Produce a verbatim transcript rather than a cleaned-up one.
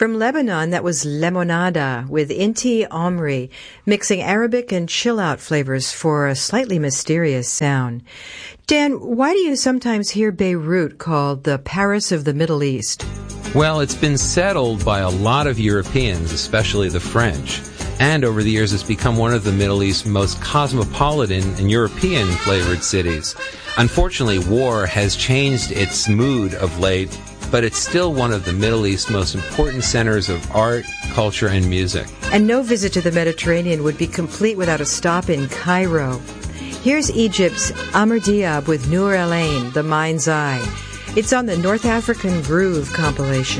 From Lebanon, that was Lemonada with Inti Omri, mixing Arabic and chill-out flavors for a slightly mysterious sound. Dan, why do you sometimes hear Beirut called the Paris of the Middle East? Well, it's been settled by a lot of Europeans, especially the French. And over the years, it's become one of the Middle East's most cosmopolitan and European-flavored cities. Unfortunately, war has changed its mood of late, but it's still one of the Middle East's most important centers of art, culture, and music. And no visit to the Mediterranean would be complete without a stop in Cairo. Here's Egypt's Amr Diab with Noor El Ain, The Mind's Eye. It's on the North African Groove compilation.